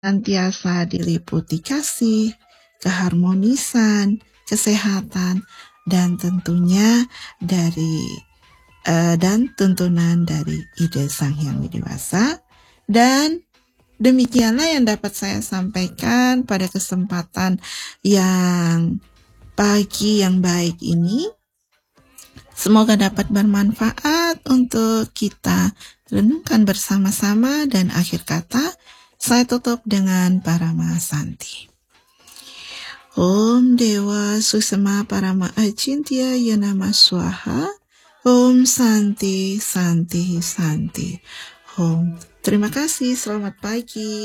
senantiasa diliputi kasih, keharmonisan, kesehatan, dan tentunya dan tuntunan dari ide Sang Hyang Widi Wasa. Dan demikianlah yang dapat saya sampaikan pada kesempatan yang pagi yang baik ini. Semoga dapat bermanfaat untuk kita renungkan bersama-sama, dan akhir kata saya tutup dengan Parama Santi. Om Dewa Susema Parama Achintya Yanama Swaha. Om Santi Santi Santi. Om. Terima kasih, selamat pagi.